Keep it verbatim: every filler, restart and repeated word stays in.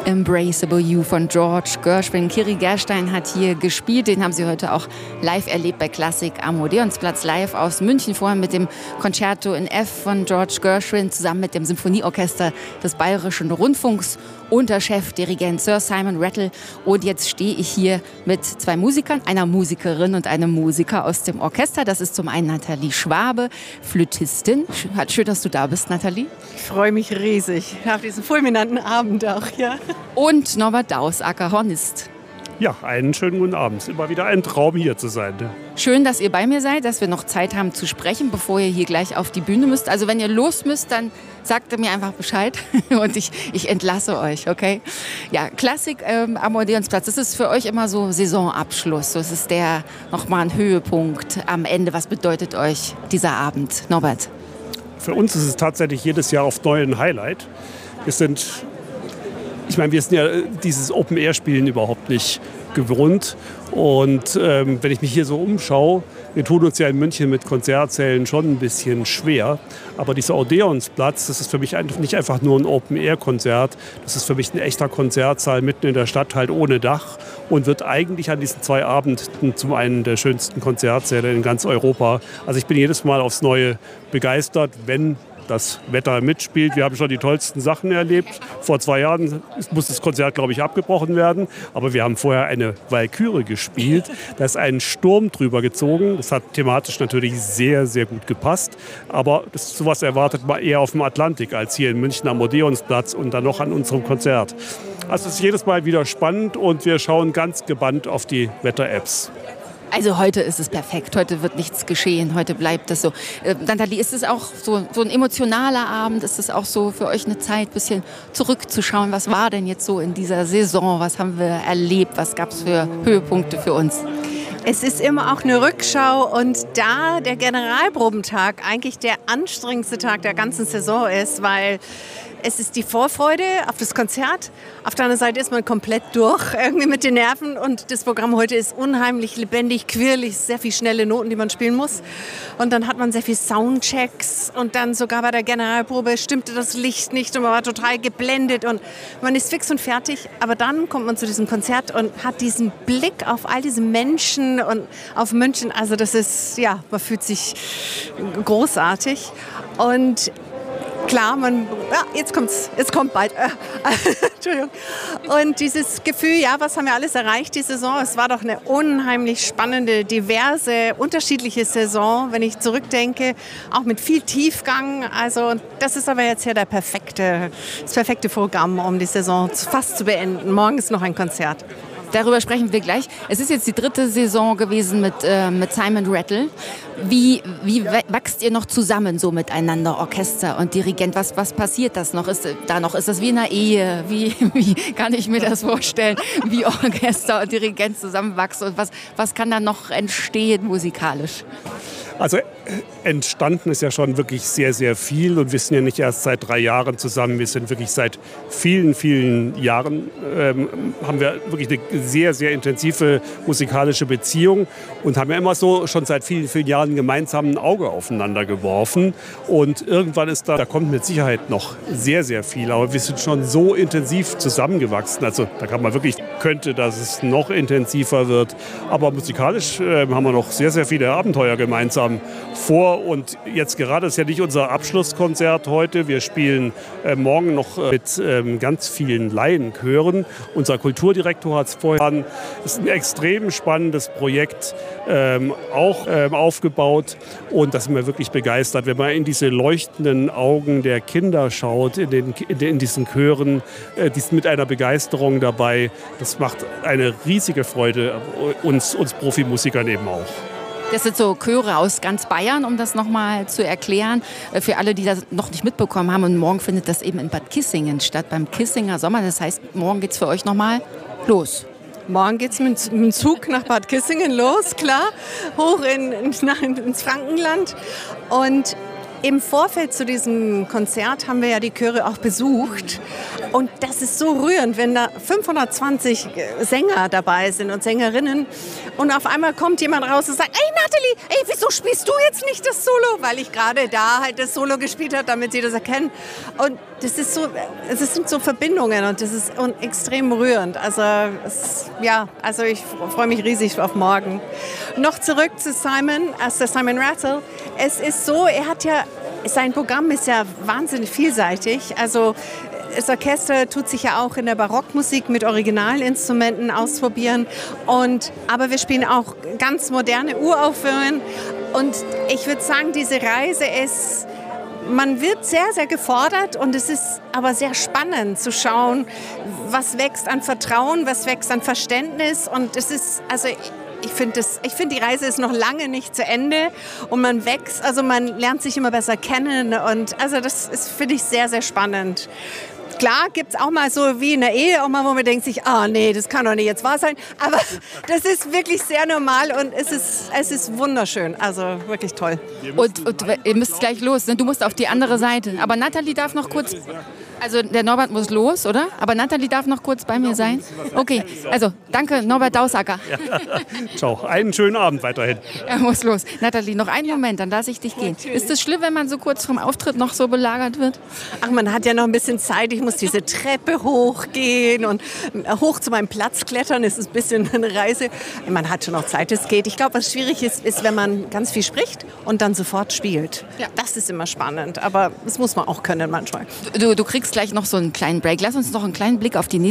Embraceable You von George Gershwin. Kiri Gerstein hat hier gespielt. Den haben Sie heute auch live erlebt bei Klassik am Odeonsplatz, live aus München. Vorher mit dem Concerto in F von George Gershwin zusammen mit dem Symphonieorchester des Bayerischen Rundfunks unter Chefdirigent Sir Simon Rattle. Und jetzt stehe ich hier mit zwei Musikern, einer Musikerin und einem Musiker aus dem Orchester. Das ist zum einen Nathalie Schwabe, Flötistin. Schön, dass du da bist, Nathalie. Ich freue mich riesig auf diesen fulminanten Abend auch, ja. Und Norbert Dausacker, Hornist. Ja, einen schönen guten Abend. Immer wieder ein Traum, hier zu sein. Schön, dass ihr bei mir seid, dass wir noch Zeit haben zu sprechen, bevor ihr hier gleich auf die Bühne müsst. Also wenn ihr los müsst, dann sagt ihr mir einfach Bescheid und ich, ich entlasse euch, okay? Ja, Klassik ähm, am Odeonsplatz, das ist für euch immer so Saisonabschluss. Das ist der nochmal ein Höhepunkt am Ende. Was bedeutet euch dieser Abend, Norbert? Für uns ist es tatsächlich jedes Jahr auf neu ein Highlight. Wir sind... Ich meine, wir sind ja dieses Open-Air-Spielen überhaupt nicht gewohnt. Und ähm, wenn ich mich hier so umschaue, wir tun uns ja in München mit Konzertsälen schon ein bisschen schwer. Aber dieser Odeonsplatz, das ist für mich nicht einfach nur ein Open-Air-Konzert. Das ist für mich ein echter Konzertsaal mitten in der Stadt, halt ohne Dach. Und wird eigentlich an diesen zwei Abenden zum einen der schönsten Konzertsäle in ganz Europa. Also ich bin jedes Mal aufs Neue begeistert, wenn das Wetter mitspielt. Wir haben schon die tollsten Sachen erlebt. Vor zwei Jahren muss das Konzert, glaube ich, abgebrochen werden. Aber wir haben vorher eine Walküre gespielt. Da ist ein Sturm drüber gezogen. Das hat thematisch natürlich sehr, sehr gut gepasst. Aber das, sowas erwartet man eher auf dem Atlantik als hier in München am Odeonsplatz und dann noch an unserem Konzert. Also es ist jedes Mal wieder spannend und wir schauen ganz gebannt auf die Wetter-Apps. Also heute ist es perfekt, heute wird nichts geschehen, heute bleibt es so. Äh, Nathalie, ist es auch so, so ein emotionaler Abend? Ist es auch so für euch eine Zeit, ein bisschen zurückzuschauen? Was war denn jetzt so in dieser Saison? Was haben wir erlebt? Was gab es für Höhepunkte für uns? Es ist immer auch eine Rückschau und da der Generalprobentag eigentlich der anstrengendste Tag der ganzen Saison ist, weil es ist die Vorfreude auf das Konzert. Auf der anderen Seite ist man komplett durch irgendwie mit den Nerven und das Programm heute ist unheimlich lebendig, quirlig, sehr viele schnelle Noten, die man spielen muss. Und dann hat man sehr viele Soundchecks und dann sogar bei der Generalprobe stimmte das Licht nicht und man war total geblendet und man ist fix und fertig. Aber dann kommt man zu diesem Konzert und hat diesen Blick auf all diese Menschen und auf München. Also das ist, ja, man fühlt sich großartig und klar, man, ja, jetzt kommt's, jetzt kommt bald. Äh, Entschuldigung. Und dieses Gefühl, ja, was haben wir alles erreicht die Saison? Es war doch eine unheimlich spannende, diverse, unterschiedliche Saison, wenn ich zurückdenke, auch mit viel Tiefgang. Also das ist aber jetzt ja der perfekte, das perfekte Programm, um die Saison fast zu beenden. Morgen ist noch ein Konzert. Darüber sprechen wir gleich. Es ist jetzt die dritte Saison gewesen mit, äh, mit Simon Rattle. Wie, wie wächst ihr noch zusammen so miteinander, Orchester und Dirigent? Was, was passiert das noch? Ist da noch? Ist das wie in einer Ehe? Wie, wie kann ich mir das vorstellen, wie Orchester und Dirigent zusammenwachsen? Und was, was kann da noch entstehen musikalisch? Also entstanden ist ja schon wirklich sehr, sehr viel und wir sind ja nicht erst seit drei Jahren zusammen, wir sind wirklich seit vielen, vielen Jahren, ähm, haben wir wirklich eine sehr, sehr intensive musikalische Beziehung und haben ja immer so schon seit vielen, vielen Jahren gemeinsam ein Auge aufeinander geworfen und irgendwann ist da, da kommt mit Sicherheit noch sehr, sehr viel, aber wir sind schon so intensiv zusammengewachsen, also da kann man wirklich, könnte, dass es noch intensiver wird, aber musikalisch äh, haben wir noch sehr, sehr viele Abenteuer gemeinsam vor und jetzt gerade ist ja nicht unser Abschlusskonzert heute. Wir spielen äh, morgen noch äh, mit ähm, ganz vielen Laienchören. Unser Kulturdirektor hat es vorher an. Es ist ein extrem spannendes Projekt ähm, auch ähm, aufgebaut und da sind wir wirklich begeistert, wenn man in diese leuchtenden Augen der Kinder schaut, in, den, in, den, in diesen Chören, äh, die sind mit einer Begeisterung dabei. Das macht eine riesige Freude uns, uns Profimusikern eben auch. Das sind so Chöre aus ganz Bayern, um das nochmal zu erklären, für alle, die das noch nicht mitbekommen haben. Und morgen findet das eben in Bad Kissingen statt, beim Kissinger Sommer. Das heißt, morgen geht es für euch nochmal los. Morgen geht es mit dem Zug nach Bad Kissingen los, klar, hoch in, in, ins Frankenland. Und im Vorfeld zu diesem Konzert haben wir ja die Chöre auch besucht. Und das ist so rührend, wenn da fünfhundertzwanzig Sänger dabei sind und Sängerinnen. Und auf einmal kommt jemand raus und sagt, ey Nathalie, ey, wieso spielst du jetzt nicht das Solo? Weil ich gerade da halt das Solo gespielt habe, damit sie das erkennen. Und das ist so, das sind so Verbindungen und das ist extrem rührend. Also, es, ja, also ich freue mich riesig auf morgen. Noch zurück zu Simon, also Simon Rattle. Es ist so, er hat ja, sein Programm ist ja wahnsinnig vielseitig. Also das Orchester tut sich ja auch in der Barockmusik mit Originalinstrumenten ausprobieren. Und, aber wir spielen auch ganz moderne Uraufführungen. Und ich würde sagen, diese Reise ist, man wird sehr, sehr gefordert und es ist aber sehr spannend zu schauen, was wächst an Vertrauen, was wächst an Verständnis. Und es ist, also ich finde, ich find, die Reise ist noch lange nicht zu Ende und man wächst, also man lernt sich immer besser kennen. Und also das ist, finde ich, sehr, sehr spannend. Klar gibt es auch mal so wie in der Ehe, auch mal, wo man denkt sich, ah nee, das kann doch nicht jetzt wahr sein. Aber das ist wirklich sehr normal und es ist, es ist wunderschön. Also wirklich toll. Und, und ihr müsst gleich los, ne? Du musst auf die andere Seite. Aber Nathalie darf noch kurz... Also der Norbert muss los, oder? Aber Nathalie darf noch kurz bei mir sein. Okay, also danke Norbert Dausacker. Ja. Ciao, einen schönen Abend weiterhin. Er muss los. Nathalie, noch einen Moment, dann lasse ich dich gehen. Natürlich. Ist es schlimm, wenn man so kurz vorm Auftritt noch so belagert wird? Ach, man hat ja noch ein bisschen Zeit. Ich muss diese Treppe hochgehen und hoch zu meinem Platz klettern. Es ist ein bisschen eine Reise. Man hat schon noch Zeit, es geht. Ich glaube, was schwierig ist, ist, wenn man ganz viel spricht und dann sofort spielt. Ja. Das ist immer spannend, aber das muss man auch können manchmal. Du, du kriegst gleich noch so einen kleinen Break. Lass uns noch einen kleinen Blick auf die nächste